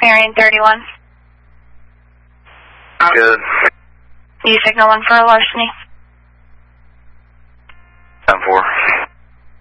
Marion 31. Good. You signal 1 for a larceny. 10-4.